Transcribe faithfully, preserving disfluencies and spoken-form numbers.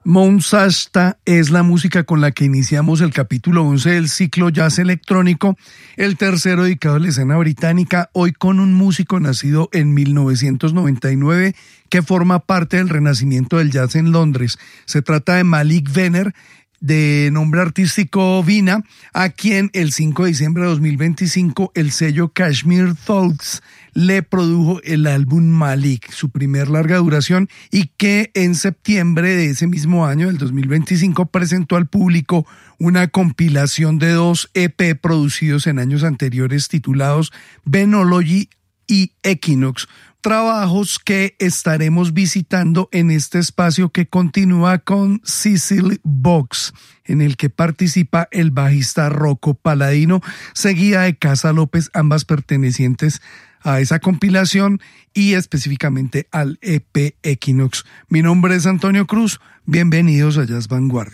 Mount Shasta es la música con la que iniciamos el capítulo once del ciclo Jazz Electrónico, el tercero dedicado a la escena británica, hoy con un músico nacido en mil novecientos noventa y nueve que forma parte del renacimiento del jazz en Londres. Se trata de Malik Venner, de nombre artístico Vina, a quien el cinco de diciembre de dos mil veinticinco el sello Kashmir Thoughts le produjo el álbum Malik, su primer larga duración, y que en septiembre de ese mismo año, del dos mil veinticinco, presentó al público una compilación de dos E P producidos en años anteriores titulados Benology y Equinox, trabajos que estaremos visitando en este espacio que continúa con Cecil Box, en el que participa el bajista Rocco Paladino, seguida de Casa López, ambas pertenecientes a esa compilación y específicamente al E P Equinox. Mi nombre es Antonio Cruz, bienvenidos a Jazz Vanguardia.